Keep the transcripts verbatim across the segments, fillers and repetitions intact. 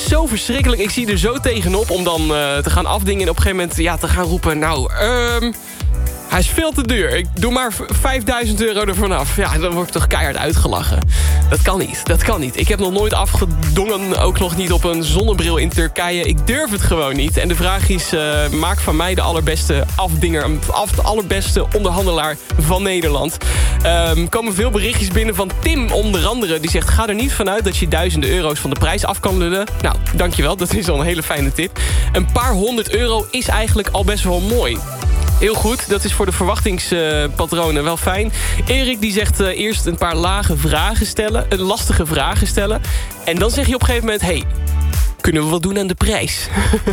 zo verschrikkelijk. Ik zie er zo tegenop om dan uh, te gaan afdingen... en op een gegeven moment ja, te gaan roepen... nou, um, hij is veel te duur. Ik doe maar vijfduizend euro ervan af. Ja, dan word ik toch keihard uitgelachen. Dat kan niet, dat kan niet. Ik heb nog nooit afgedongen, ook nog niet op een zonnebril in Turkije. Ik durf het gewoon niet. En de vraag is, uh, maak van mij de allerbeste afdinger... Af, de allerbeste onderhandelaar van Nederland. Er um, komen veel berichtjes binnen van Tim onder andere. Die zegt, ga er niet vanuit dat je duizenden euro's van de prijs af kan lullen. Nou, dankjewel, dat is al een hele fijne tip. Een paar honderd euro is eigenlijk al best wel mooi. Heel goed, dat is voor de verwachtingspatronen wel fijn. Erik die zegt uh, eerst een paar lage vragen stellen. Een lastige vragen stellen. En dan zeg je op een gegeven moment... hey, kunnen we wat doen aan de prijs?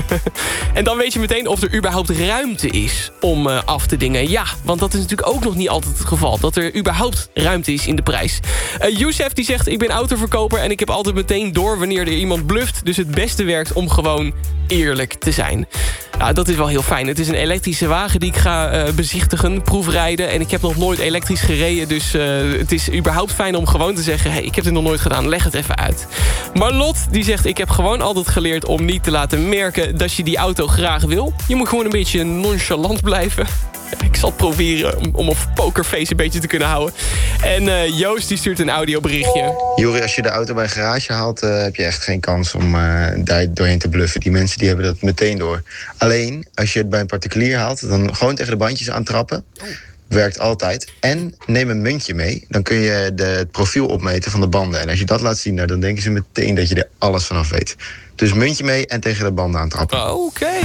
En dan weet je meteen of er überhaupt ruimte is om uh, af te dingen. Ja, want dat is natuurlijk ook nog niet altijd het geval. Dat er überhaupt ruimte is in de prijs. Uh, Youssef die zegt, ik ben autoverkoper... en ik heb altijd meteen door wanneer er iemand bluft. Dus het beste werkt om gewoon eerlijk te zijn. Nou, dat is wel heel fijn. Het is een elektrische wagen die ik ga uh, bezichtigen, proefrijden. En ik heb nog nooit elektrisch gereden. Dus uh, het is überhaupt fijn om gewoon te zeggen... hey, ik heb dit nog nooit gedaan, leg het even uit. Marlot die zegt, ik heb gewoon altijd geleerd om niet te laten merken... dat je die auto graag wil. Je moet gewoon een beetje nonchalant blijven. Ik zal het proberen om, om op pokerface een beetje te kunnen houden. En uh, Joost die stuurt een audioberichtje. Jori, als je de auto bij een garage haalt... Uh, heb je echt geen kans om uh, daar doorheen te bluffen. Die mensen die hebben dat meteen door. Alleen, als je het bij een particulier haalt... dan gewoon tegen de bandjes aantrappen. Oh. Werkt altijd. En neem een muntje mee. Dan kun je de, het profiel opmeten van de banden. En als je dat laat zien, nou, dan denken ze meteen dat je er alles vanaf weet. Dus muntje mee en tegen de banden aantrappen. Oké. Okay.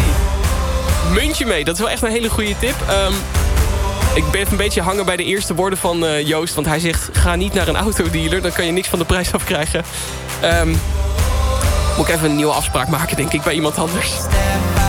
Muntje mee, dat is wel echt een hele goede tip. Um, ik ben even een beetje hangen bij de eerste woorden van uh, Joost. Want hij zegt, ga niet naar een autodealer. Dan kan je niks van de prijs afkrijgen. Um, moet ik even een nieuwe afspraak maken, denk ik, bij iemand anders.